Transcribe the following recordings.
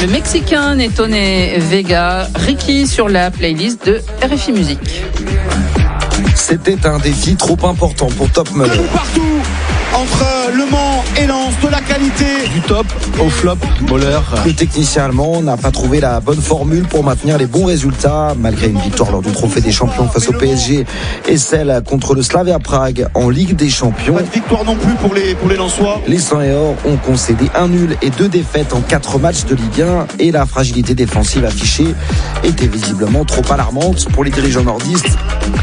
Le Mexicain Netone Vega, Ricky sur la playlist de RFI Musique. C'était un défi trop important pour Top Muller. Partout entre Le Mans et Lens, de la qualité. Du top au flop, Muller. Le technicien allemand n'a pas trouvé la bonne formule pour maintenir les bons résultats, malgré une victoire lors du Trophée des Champions face au PSG et celle contre le Slavia Prague en Ligue des Champions. Pas de victoire non plus pour les Lensois. Les 100 et or ont concédé un nul et 2 défaites en 4 matchs de Ligue 1 et la fragilité défensive affichée était visiblement trop alarmante pour les dirigeants nordistes.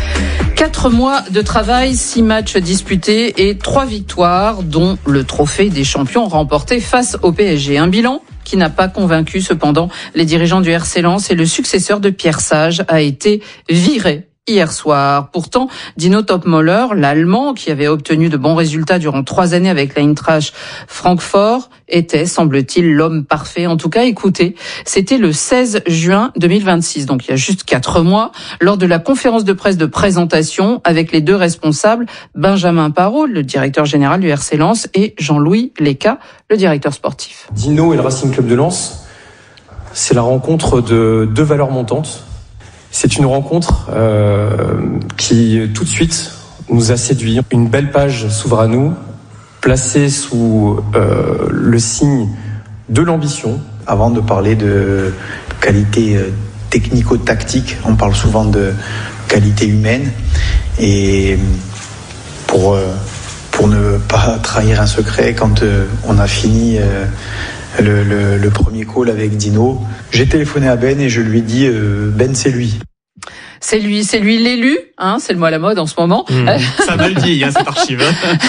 4 mois de travail, 6 matchs disputés et 3 victoires, dont le Trophée des Champions remporté face au PSG. Un bilan qui n'a pas convaincu cependant les dirigeants du RC Lens et le successeur de Pierre Sage a été viré hier soir. Pourtant, Dino Topmöller, l'Allemand qui avait obtenu de bons résultats durant 3 années avec l'Eintracht Francfort, était, semble-t-il, l'homme parfait. En tout cas, écoutez, c'était le 16 juin 2026, donc il y a juste 4 mois, lors de la conférence de presse de présentation avec les 2 responsables, Benjamin Parot, le directeur général du RC Lens, et Jean-Louis Leca, le directeur sportif. Dino et le Racing Club de Lens, c'est la rencontre de 2 valeurs montantes. C'est une rencontre qui, tout de suite, nous a séduits. Une belle page s'ouvre à nous, placée sous le signe de l'ambition. Avant de parler de qualité technico-tactique, on parle souvent de qualité humaine. Et pour ne pas trahir un secret, quand on a fini le premier call avec Dino, j'ai téléphoné à Ben et je lui ai dit Ben, c'est lui. C'est lui l'élu, hein, c'est le mot à la mode en ce moment. Ça m'a le dit, cette archive.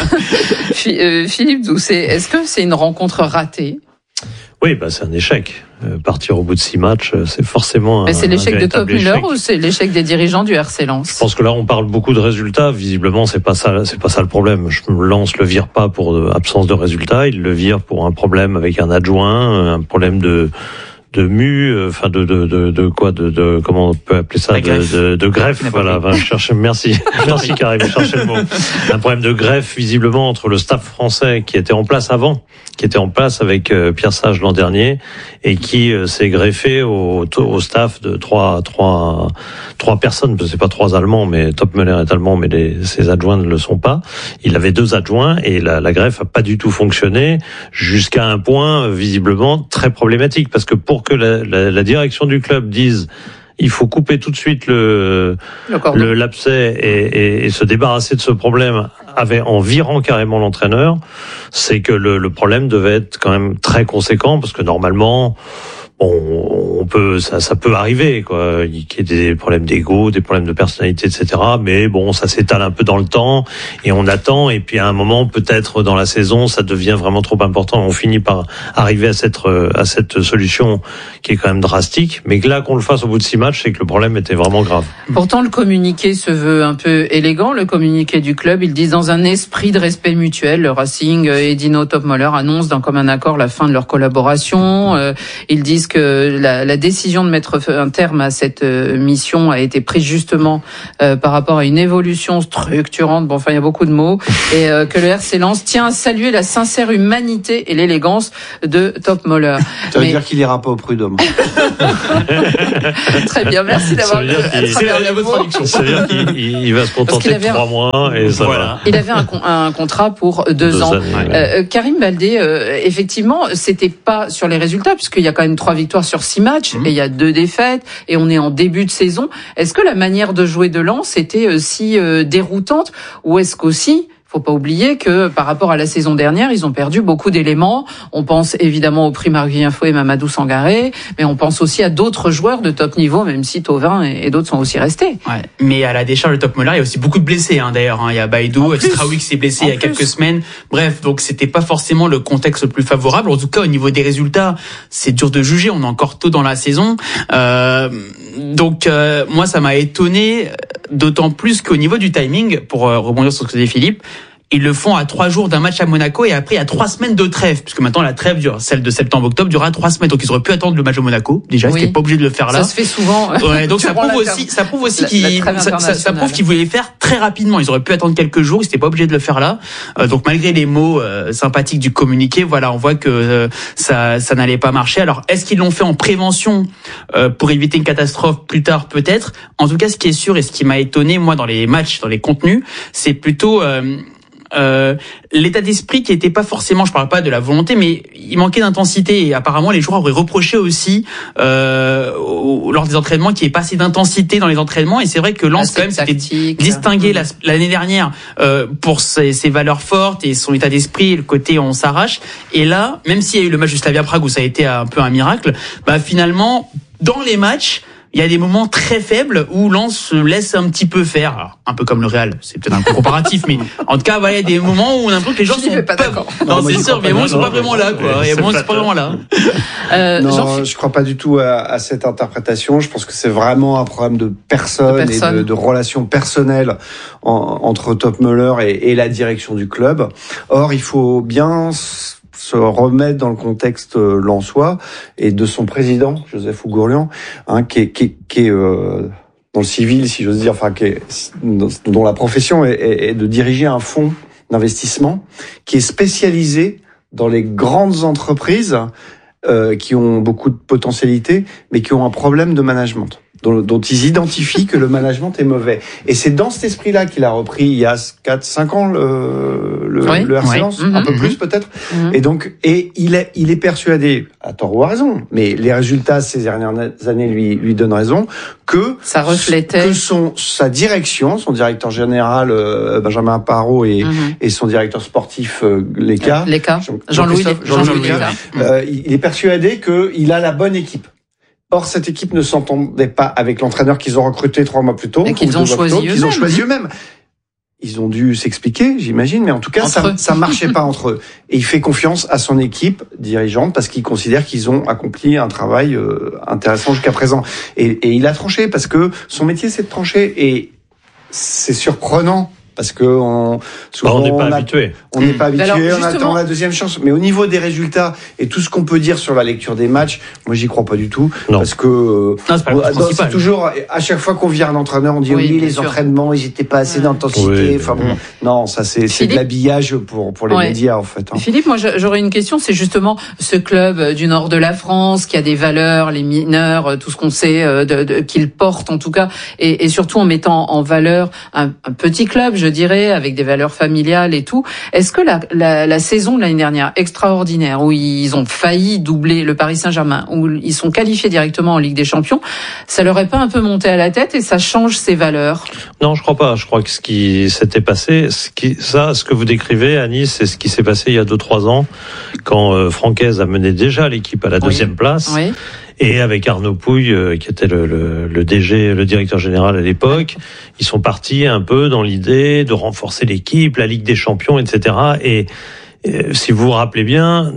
Philippe Doucet, est-ce que c'est une rencontre ratée ? Oui, c'est un échec. Partir au bout de 6 matchs, c'est forcément Mais c'est l'échec de Topmöller échec. Ou c'est l'échec des dirigeants du RC Lens ? Je pense que là, on parle beaucoup de résultats. Visiblement, c'est pas ça le problème. Lens le vire pas pour absence de résultats. Il le vire pour un problème avec un adjoint, un problème de comment on peut appeler ça, de greffe, voilà, merci Karim, je cherchais le mot. Un problème de greffe, visiblement, entre le staff français qui était en place avant, qui était en place avec Pierre Sage l'an dernier, et qui s'est greffé au staff de trois personnes, c'est pas 3 Allemands, mais Topmöller est allemand, mais ses adjoints ne le sont pas. Il avait 2 adjoints, et la greffe a pas du tout fonctionné, jusqu'à un point, visiblement, très problématique, parce que pour que la direction du club dise il faut couper tout de suite l'abcès et se débarrasser de ce problème en virant carrément l'entraîneur, c'est que le problème devait être quand même très conséquent, parce que normalement ça peut arriver, quoi, qu'il y ait des problèmes d'ego, des problèmes de personnalité, etc. Mais ça s'étale un peu dans le temps et on attend. Et puis à un moment, peut-être dans la saison, ça devient vraiment trop important. On finit par arriver à cette solution qui est quand même drastique. Mais que là, qu'on le fasse au bout de 6 matchs, c'est que le problème était vraiment grave. Pourtant, le communiqué se veut un peu élégant. Le communiqué du club, ils disent dans un esprit de respect mutuel. Le Racing et Dino Topmöller annoncent d'un commun accord la fin de leur collaboration. Ils disent que la décision de mettre un terme à cette mission a été prise justement par rapport à une évolution structurante. Il y a beaucoup de mots. Et que le RC Lens tient à saluer la sincère humanité et l'élégance de Topmöller. Ça veut dire qu'il ira pas au prud'homme. Très bien, merci d'avoir Ça veut dire qu'il va se contenter de 3 mois et ça va. Il avait un contrat pour 2 ans. Karim Baldé, effectivement, c'était pas sur les résultats, puisqu'il y a quand même 3 victoires sur 6 matchs et il y a 2 défaites et on est en début de saison. Est-ce que la manière de jouer de Lens était si déroutante, ou est-ce qu'aussi faut pas oublier que par rapport à la saison dernière, ils ont perdu beaucoup d'éléments. On pense évidemment au prix Marc-Vivien Foé et Mamadou Sangaré, mais on pense aussi à d'autres joueurs de top niveau, même si Thauvin et d'autres sont aussi restés. Ouais. Mais à la décharge de Topmöller, il y a aussi beaucoup de blessés, d'ailleurs. Il y a Baïdou, Straoui qui s'est blessé il y a quelques semaines. Bref, donc c'était pas forcément le contexte le plus favorable. En tout cas, au niveau des résultats, c'est dur de juger. On est encore tôt dans la saison. Donc moi, ça m'a étonné, d'autant plus qu'au niveau du timing, pour rebondir sur ce que disait Philippe, Ils le font à 3 jours d'un match à Monaco et après à 3 semaines de trêve, puisque maintenant la trêve dure, celle de septembre-octobre durera 3 semaines. Donc ils auraient pu attendre le match à Monaco. Déjà, ils n'étaient pas obligés de le faire là. Ça se fait souvent. Ouais, donc ça prouve aussi qu'ils voulaient faire très rapidement. Ils auraient pu attendre quelques jours. Ils n'étaient pas obligés de le faire là. Donc malgré les mots sympathiques du communiqué, voilà, on voit que ça n'allait pas marcher. Alors est-ce qu'ils l'ont fait en prévention pour éviter une catastrophe plus tard, peut-être? En tout cas, ce qui est sûr et ce qui m'a étonné moi dans les matchs, dans les contenus, c'est plutôt l'état d'esprit qui était pas forcément, je parle pas de la volonté, mais il manquait d'intensité et apparemment les joueurs auraient reproché aussi lors des entraînements qu'il n'y ait pas assez d'intensité dans les entraînements. Et c'est vrai que Lens quand même s'était distingué l'année dernière pour ses valeurs fortes et son état d'esprit et le côté on s'arrache. Et là, même s'il y a eu le match du Slavia Prague où ça a été un peu un miracle, bah finalement dans les matchs il y a des moments très faibles où Lens se laisse un petit peu faire. Alors, un peu comme le Real, c'est peut-être un peu comparatif, mais en tout cas, voilà, il y a des moments où on a l'impression que les gens sont pas d'accord. Non, c'est sûr, mais bon, ils sont pas vraiment là, quoi. Ils sont pas vraiment là. Non, je crois pas du tout à cette interprétation. Je pense que c'est vraiment un problème de personne. Et de relations personnelles entre Topmöller et la direction du club. Or, il faut bien se remettre dans le contexte lensois et de son président Joseph Ougourlian, qui est dans le civil, si j'ose dire, enfin dont la profession est de diriger un fonds d'investissement qui est spécialisé dans les grandes entreprises qui ont beaucoup de potentialité mais qui ont un problème de management. Dont ils identifient que le management est mauvais. Et c'est dans cet esprit-là qu'il a repris il y a 4-5 ans le RC Lens, un peu plus peut-être. Et donc, il est persuadé, à tort ou à raison, mais les résultats ces dernières années lui donnent raison, que ça reflétait sa direction, son directeur général Benjamin Parot et son directeur sportif Léka, Jean-Louis Léka, il est persuadé qu'il a la bonne équipe. Or, cette équipe ne s'entendait pas avec l'entraîneur qu'ils ont recruté 3 mois plus tôt. Et qu'ils ont choisi eux-mêmes. Ils ont dû s'expliquer, j'imagine, mais en tout cas, ça marchait pas entre eux. Et il fait confiance à son équipe dirigeante parce qu'il considère qu'ils ont accompli un travail intéressant jusqu'à présent. Et il a tranché parce que son métier, c'est de trancher. Et c'est surprenant. Parce que on n'est pas habitué. On n'est pas habitué, on attend la deuxième chance. Mais au niveau des résultats et tout ce qu'on peut dire sur la lecture des matchs, moi j'y crois pas du tout. Non. Parce que c'est toujours, à chaque fois qu'on vient un entraîneur, on dit oui les entraînements, ils étaient pas assez d'intensité. Enfin bon, non, ça c'est de l'habillage pour les médias en fait. Philippe, moi j'aurais une question, c'est justement ce club du nord de la France qui a des valeurs, les mineurs, tout ce qu'on sait qu'il porte en tout cas, et surtout en mettant en valeur un petit club, je dirais, avec des valeurs familiales et tout. Est-ce que la saison de l'année dernière, extraordinaire, où ils ont failli doubler le Paris Saint-Germain, où ils sont qualifiés directement en Ligue des Champions, ça leur est pas un peu monté à la tête et ça change ses valeurs? Non, je crois pas. Je crois que ce qui s'était passé, ce que vous décrivez à Nice, c'est ce qui s'est passé il y a 2-3 ans, quand Francaise a mené déjà l'équipe à la deuxième place. Oui. Et avec Arnaud Pouille, qui était le DG, le directeur général à l'époque, ils sont partis un peu dans l'idée de renforcer l'équipe, la Ligue des Champions, etc. Et si vous vous rappelez bien,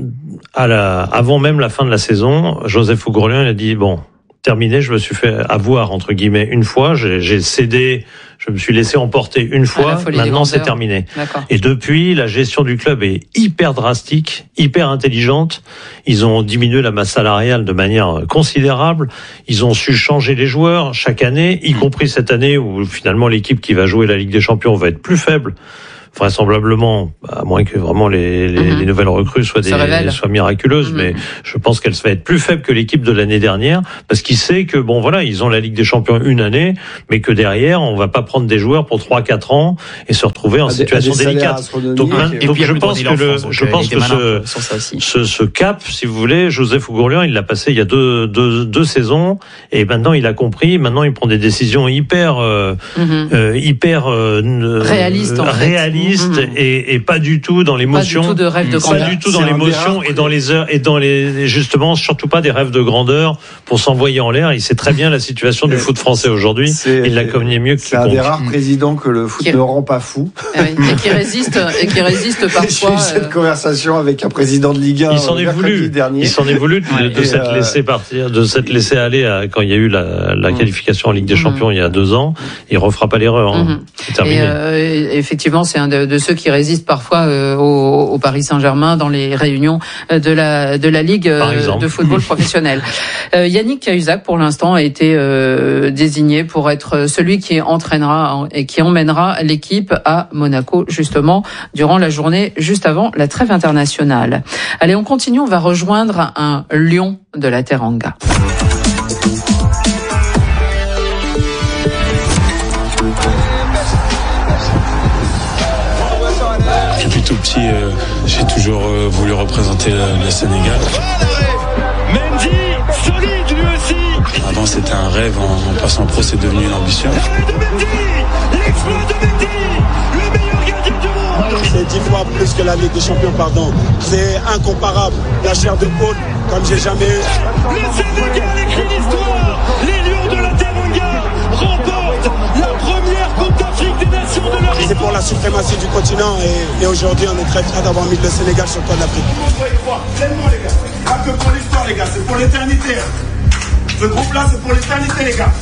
avant même la fin de la saison, Joseph Ougourlian, il a dit bon, terminé, je me suis fait avoir entre guillemets une fois, j'ai cédé, je me suis laissé emporter une fois, maintenant c'est terminé. D'accord. Et depuis, la gestion du club est hyper drastique, hyper intelligente. Ils ont diminué la masse salariale de manière considérable. Ils ont su changer les joueurs chaque année, y compris cette année où finalement l'équipe qui va jouer la Ligue des Champions va être plus faible. Vraisemblablement, à moins que vraiment les nouvelles recrues soient miraculeuses, mais je pense qu'elle va être plus faible que l'équipe de l'année dernière, parce qu'il sait que bon voilà, ils ont la Ligue des Champions une année, mais que derrière on va pas prendre des joueurs pour 3-4 ans et se retrouver en situation délicate. Donc je pense que ce cap, si vous voulez, Joseph Ougourlian, il l'a passé il y a deux saisons, et maintenant il a compris. Maintenant il prend des décisions hyper réalistes. Et pas du tout dans l'émotion, pas du tout de rêve de grandeur, pas du tout dans l'émotion et dans les heures et dans les justement surtout pas des rêves de grandeur pour s'envoyer en l'air. Il sait très bien la situation du foot français aujourd'hui. Il la connaît mieux que quiconque. C'est un des rares présidents que le foot ne rend pas fou. Et qui résiste parfois. J'ai eu cette conversation avec un président de Ligue 1. Il s'en est voulu de s'être laissé partir, de s'être laissé aller quand il y a eu la qualification en Ligue des Champions il y a 2 ans. Il refera pas l'erreur. C'est terminé. Effectivement, c'est un de ceux qui résistent parfois au Paris Saint-Germain dans les réunions de la Ligue de football professionnel. Yannick Cahuzac, pour l'instant, a été désigné pour être celui qui entraînera et qui emmènera l'équipe à Monaco, justement, durant la journée juste avant la trêve internationale. Allez, on continue, on va rejoindre un lion de la Teranga. Depuis tout petit, j'ai toujours voulu représenter le Sénégal. Mendy, solide lui aussi. Avant c'était un rêve, en passant pro c'est devenu une ambition. L'exploit de Mendy, le meilleur gardien du monde. C'est 10 fois plus que la Ligue des Champions, pardon. C'est incomparable. La chair de poule, comme j'ai jamais eu. Le Sénégal écrit l'histoire. Les Lions de la Teranga remportent la première Coupe d'Afrique des Nations de leur histoire. C'est pour la suprématie du continent et aujourd'hui on est très fiers d'avoir mis le Sénégal sur le toit de l'Afrique. Pleinement les gars, pas que pour l'histoire les gars, c'est pour l'éternité. Ce groupe-là, c'est pour l'éternité les gars.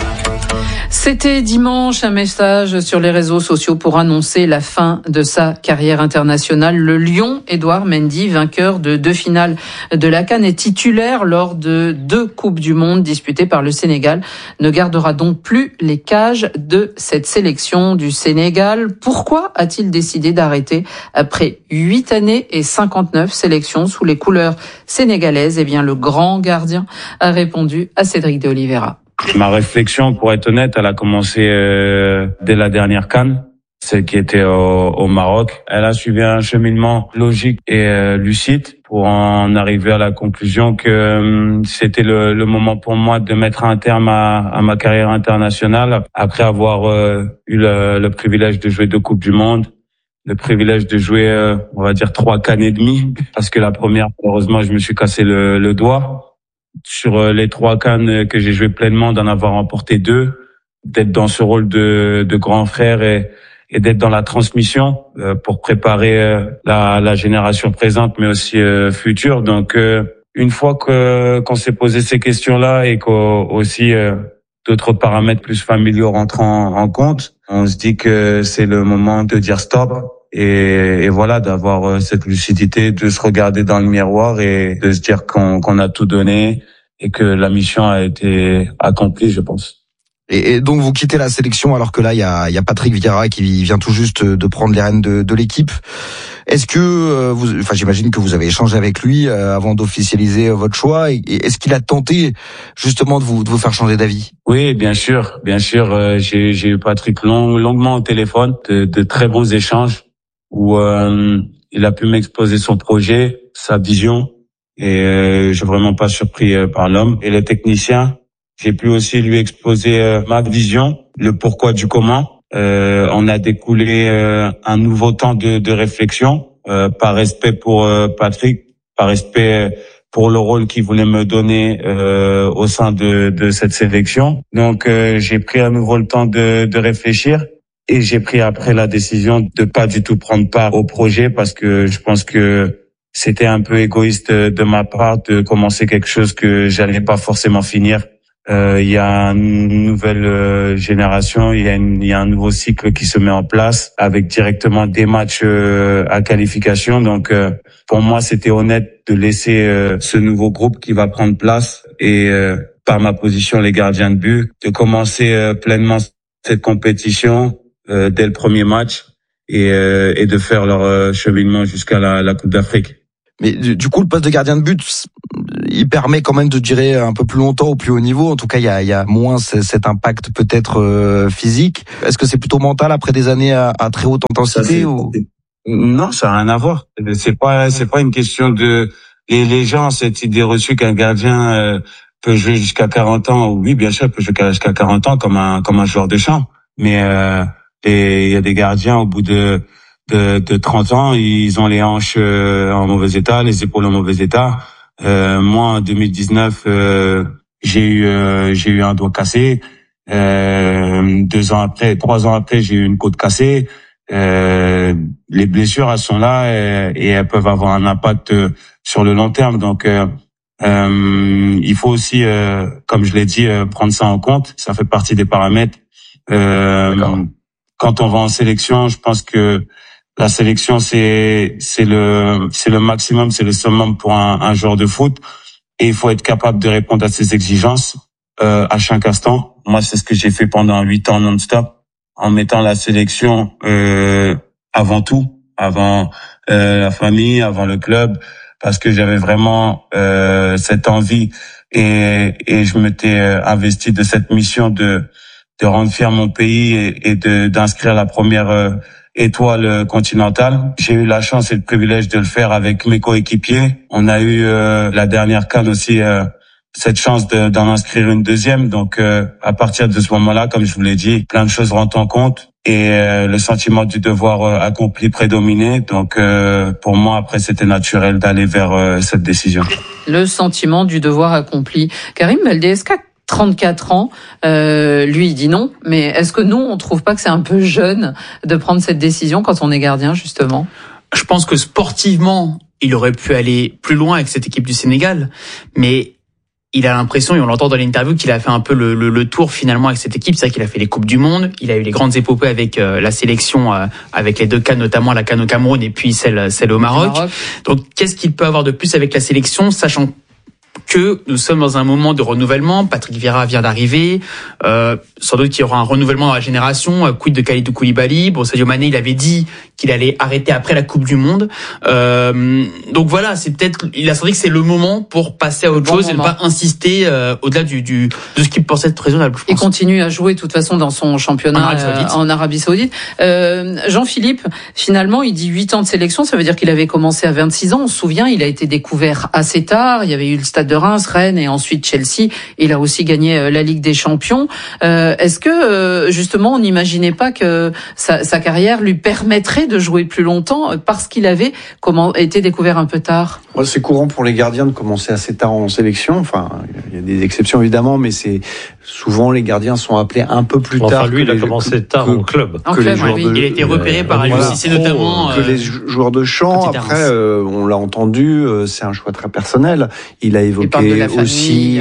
C'était dimanche un message sur les réseaux sociaux pour annoncer la fin de sa carrière internationale. Le Lion Edouard Mendy, vainqueur de 2 finales de la CAN et titulaire lors de 2 Coupes du Monde disputées par le Sénégal, ne gardera donc plus les cages de cette sélection du Sénégal. Pourquoi a-t-il décidé d'arrêter après 8 années et 59 sélections sous les couleurs sénégalaises? Eh bien, le grand gardien a répondu à Cédric de Oliveira. Ma réflexion, pour être honnête, elle a commencé dès la dernière CAN, celle qui était au Maroc. Elle a suivi un cheminement logique et lucide pour en arriver à la conclusion que c'était le moment pour moi de mettre un terme à ma carrière internationale après avoir eu le privilège de jouer 2 Coupes du Monde, le privilège de jouer, on va dire 3 CAN et demi, parce que la première, malheureusement, je me suis cassé le doigt. Sur les 3 CAN que j'ai joué pleinement, d'en avoir remporté 2, d'être dans ce rôle de grand frère et d'être dans la transmission pour préparer la génération présente mais aussi future. Donc une fois qu'on s'est posé ces questions-là et qu'aussi d'autres paramètres plus familiaux rentrent en compte, on se dit que c'est le moment de dire stop. Et voilà, d'avoir cette lucidité, de se regarder dans le miroir et de se dire qu'on a tout donné et que la mission a été accomplie, je pense. Et donc vous quittez la sélection alors que là il y a Patrick Vieira qui vient tout juste de prendre les rênes de l'équipe. Est-ce que j'imagine que vous avez échangé avec lui avant d'officialiser votre choix, et est-ce qu'il a tenté justement de vous faire changer d'avis? Oui, bien sûr. J'ai eu Patrick longuement au téléphone, de très bons échanges où il a pu m'exposer son projet, sa vision, et je suis vraiment pas surpris par l'homme. Et le technicien, j'ai pu aussi lui exposer ma vision, le pourquoi du comment. On a découlé un nouveau temps de réflexion, par respect pour Patrick, par respect pour le rôle qu'il voulait me donner au sein de cette sélection. Donc j'ai pris à nouveau le temps de réfléchir. Et j'ai pris après la décision de pas du tout prendre part au projet parce que je pense que c'était un peu égoïste de ma part de commencer quelque chose que j'allais pas forcément finir. Il y a une nouvelle génération, il y a un nouveau cycle qui se met en place avec directement des matchs à qualification. Donc pour moi, c'était honnête de laisser ce nouveau groupe qui va prendre place et par ma position les gardiens de but de commencer pleinement cette compétition dès le premier match et de faire leur cheminement jusqu'à la Coupe d'Afrique. Mais du coup, le poste de gardien de but, il permet quand même de durer un peu plus longtemps au plus haut niveau. En tout cas, il y a moins cet impact peut-être physique. Est-ce que c'est plutôt mental après des années à très haute intensité ou... Non, ça n'a rien à voir. C'est pas une question de les gens, cette idée reçue qu'un gardien peut jouer jusqu'à 40 ans. Oui, bien sûr, il peut jouer jusqu'à 40 ans comme un joueur de champ. Mais il y a des gardiens au bout de 30 ans, ils ont les hanches en mauvais état, les épaules en mauvais état. Moi, en 2019, j'ai eu un doigt cassé. 3 ans après, j'ai eu une côte cassée. Les blessures, elles sont là et elles peuvent avoir un impact sur le long terme. Donc, il faut aussi, comme je l'ai dit, prendre ça en compte. Ça fait partie des paramètres. quand on va en sélection, je pense que la sélection c'est le maximum, c'est le summum pour un joueur de foot, et il faut être capable de répondre à ces exigences à chaque instant. Moi, c'est ce que j'ai fait pendant 8 ans non-stop, en mettant la sélection avant tout, avant la famille, avant le club, parce que j'avais vraiment cette envie et je m'étais investi de cette mission de rendre fier mon pays et d'inscrire la première étoile continentale. J'ai eu la chance et le privilège de le faire avec mes coéquipiers. On a eu la dernière CAN aussi cette chance d'en inscrire une deuxième. Donc à partir de ce moment-là, comme je vous l'ai dit, plein de choses rentrent en compte et le sentiment du devoir accompli prédominé. Donc pour moi, après, c'était naturel d'aller vers cette décision. Le sentiment du devoir accompli. Karim Baldé-Esca, 34 ans, lui il dit non, mais est-ce que nous on trouve pas que c'est un peu jeune de prendre cette décision quand on est gardien justement ? Je pense que sportivement, il aurait pu aller plus loin avec cette équipe du Sénégal, mais il a l'impression, et on l'entend dans l'interview, qu'il a fait un peu le tour finalement avec cette équipe. C'est vrai qu'il a fait les Coupes du Monde, il a eu les grandes épopées avec la sélection, avec les 2 CAN, notamment la CAN au Cameroun et puis celle au Maroc. Donc qu'est-ce qu'il peut avoir de plus avec la sélection, sachant que nous sommes dans un moment de renouvellement. Patrick Vieira vient d'arriver. Sans doute qu'il y aura un renouvellement dans la génération. Quid de Kalidou Koulibaly. Bon, Sadio Mané, il avait dit qu'il allait arrêter après la Coupe du Monde. Donc voilà, il a senti que c'est le moment pour passer à autre chose et ne pas insister au-delà de ce qui pensait être raisonnable. Il continue à jouer de toute façon dans son championnat en Arabie Saoudite. Jean-Philippe, finalement, il dit 8 ans de sélection. Ça veut dire qu'il avait commencé à 26 ans. On se souvient, il a été découvert assez tard. Il y avait eu le Stade de Reims, Rennes et ensuite Chelsea. Il a aussi gagné la Ligue des Champions. Est-ce que justement on n'imaginait pas que sa carrière lui permettrait de jouer plus longtemps parce qu'il avait été découvert un peu tard ? C'est courant pour les gardiens de commencer assez tard en sélection. Enfin, il y a des exceptions évidemment, mais c'est souvent les gardiens sont appelés un peu plus tard. Enfin, lui, il a commencé tard en club. Il a été repéré par l'UCC notamment. Que les joueurs de champ. Après, on l'a entendu, c'est un choix très personnel. Il a évoqué aussi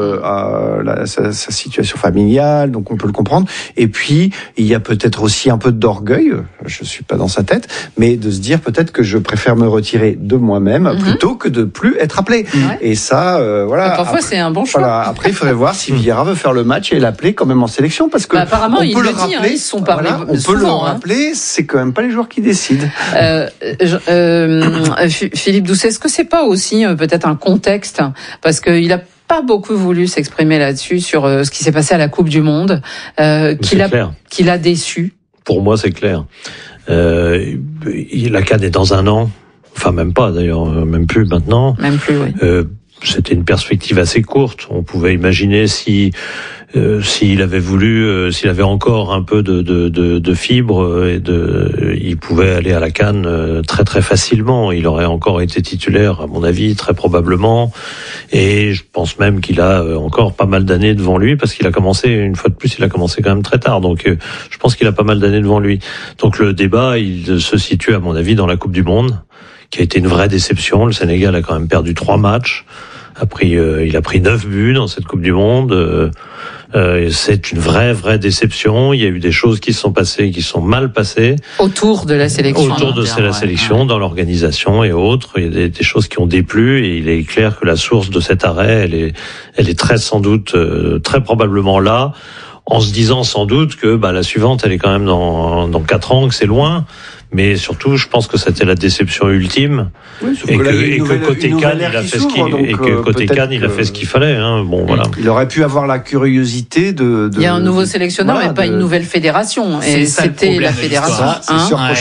sa situation familiale, donc on peut le comprendre. Et puis, il y a peut-être aussi un peu d'orgueil, je suis pas dans sa tête, mais de se dire peut-être que je préfère me retirer de moi-même plutôt que de plus être appelé. Ouais. Et ça, voilà. Parfois, c'est un bon choix. Voilà. Après, il faudrait voir si Vieira veut faire le match et l'appeler quand même en sélection, parce que apparemment, il le dit, ils se sont parlé on peut le rappeler, c'est quand même pas les joueurs qui décident. Philippe Doucet, est-ce que c'est pas aussi peut-être un contexte, parce qu'il a pas beaucoup voulu s'exprimer là-dessus sur ce qui s'est passé à la Coupe du Monde, qu'il a déçu. Pour moi, c'est clair. La CAN est dans un an. Enfin, même pas d'ailleurs, même plus maintenant. Même plus, oui. C'était une perspective assez courte. On pouvait imaginer s'il avait voulu, s'il avait encore un peu de fibre il pouvait aller à la CAN très très facilement. Il aurait encore été titulaire, à mon avis, très probablement. Et je pense même qu'il a encore pas mal d'années devant lui, parce qu'il a commencé, une fois de plus, il a commencé quand même très tard. Donc je pense qu'il a pas mal d'années devant lui. Donc le débat, il se situe, à mon avis, dans la Coupe du Monde, qui a été une vraie déception. Le Sénégal a quand même perdu 3 matchs. Il a pris 9 buts dans cette Coupe du Monde. C'est une vraie déception. Il y a eu des choses qui se sont passées, qui sont mal passées. Autour de la sélection. Dans l'organisation et autres. Il y a des choses qui ont déplu, et il est clair que la source de cet arrêt, elle est très probablement là, en se disant sans doute que la suivante, elle est quand même dans 4 ans, que c'est loin. Mais surtout, je pense que c'était la déception ultime, et que côté Cannes, il a fait ce qu'il fallait. Bon, voilà. Il aurait pu avoir la curiosité de. Il y a un nouveau sélectionneur, mais pas une nouvelle fédération. Et c'était la fédération. C'est sûr.